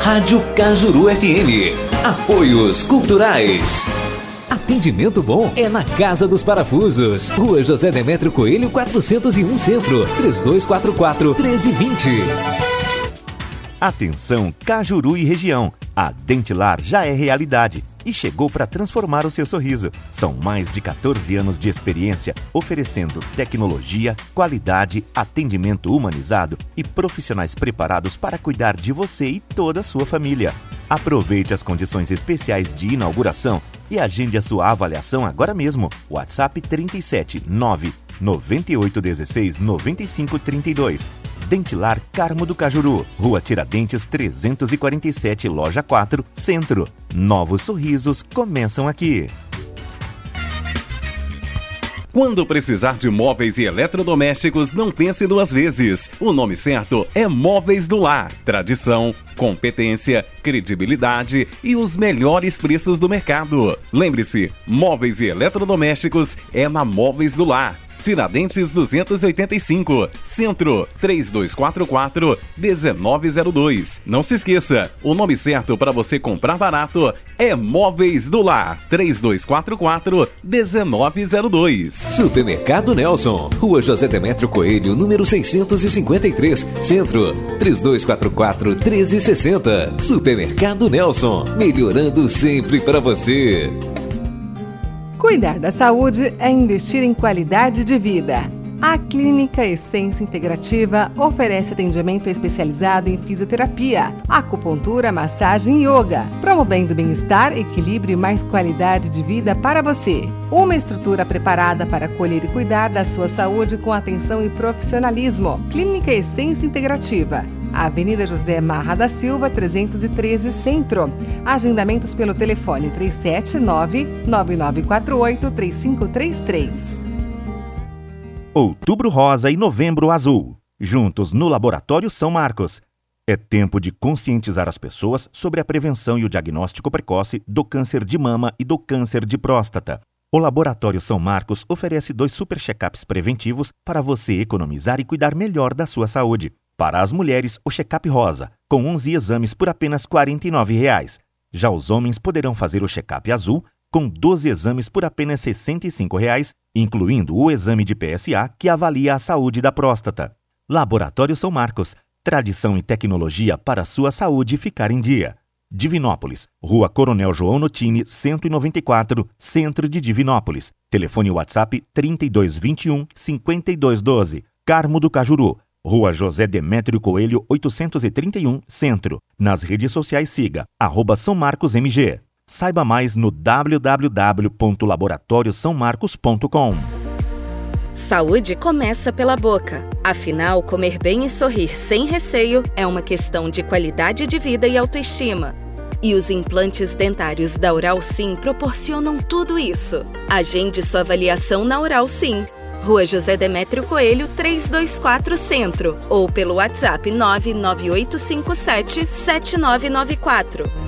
Rádio Cajuru FM. Apoios Culturais. Atendimento bom é na Casa dos Parafusos. Rua José Demétrio Coelho, 401 Centro. 3244-1320. Atenção Cajuru e região. A Dentilar já é realidade e chegou para transformar o seu sorriso. São mais de 14 anos de experiência, oferecendo tecnologia, qualidade, atendimento humanizado e profissionais preparados para cuidar de você e toda a sua família. Aproveite as condições especiais de inauguração e agende a sua avaliação agora mesmo. WhatsApp 37 9 9816 9532. Dentilar Carmo do Cajuru, Rua Tiradentes 347, Loja 4, Centro. Novos sorrisos começam aqui. Quando precisar de móveis e eletrodomésticos, não pense duas vezes. O nome certo é Móveis do Lar. Tradição, competência, credibilidade e os melhores preços do mercado. Lembre-se, móveis e eletrodomésticos é na Móveis do Lar. Tiradentes 285, Centro 3244-1902. Não se esqueça, o nome certo para você comprar barato é Móveis do Lar, 3244-1902. Supermercado Nelson, Rua José Demétrio Coelho, número 653, Centro 3244-1360. Supermercado Nelson, melhorando sempre para você. Cuidar da saúde é investir em qualidade de vida. A Clínica Essência Integrativa oferece atendimento especializado em fisioterapia, acupuntura, massagem e yoga, promovendo bem-estar, equilíbrio e mais qualidade de vida para você. Uma estrutura preparada para acolher e cuidar da sua saúde com atenção e profissionalismo. Clínica Essência Integrativa. Avenida José Marra da Silva, 313, Centro. Agendamentos pelo telefone 379-9948-3533. Outubro Rosa e Novembro Azul. Juntos no Laboratório São Marcos. É tempo de conscientizar as pessoas sobre a prevenção e o diagnóstico precoce do câncer de mama e do câncer de próstata. O Laboratório São Marcos oferece 2 super check-ups preventivos para você economizar e cuidar melhor da sua saúde. Para as mulheres, o check-up rosa, com 11 exames por apenas R$ 49,00. Já os homens poderão fazer o check-up azul, com 12 exames por apenas R$ 65,00, incluindo o exame de PSA, que avalia a saúde da próstata. Laboratório São Marcos, tradição e tecnologia para a sua saúde ficar em dia. Divinópolis, Rua Coronel João Notini, 194, Centro de Divinópolis. Telefone WhatsApp 3221-5212. Carmo do Cajuru, Rua José Demétrio Coelho, 831, Centro. Nas redes sociais siga @SãoMarcosMG. Saiba mais no www.laboratoriosaomarcos.com. Saúde começa pela boca. Afinal, comer bem e sorrir sem receio é uma questão de qualidade de vida e autoestima. E os implantes dentários da Oral Sim proporcionam tudo isso. Agende sua avaliação na Oral Sim. Rua José Demétrio Coelho, 324 Centro. Ou pelo WhatsApp 99857-7994.